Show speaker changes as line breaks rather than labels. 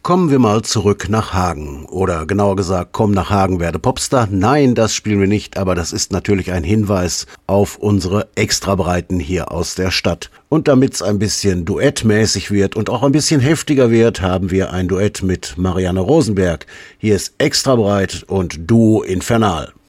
Kommen wir mal zurück nach Hagen. Oder genauer gesagt, komm nach Hagen, werde Popstar. Nein, das spielen wir nicht, aber das ist natürlich ein Hinweis auf unsere Extrabreiten hier aus der Stadt. Und damit's ein bisschen duettmäßig wird und auch ein bisschen heftiger wird, haben wir ein Duett mit Marianne Rosenberg. Hier ist Extrabreit und Duo Infernal.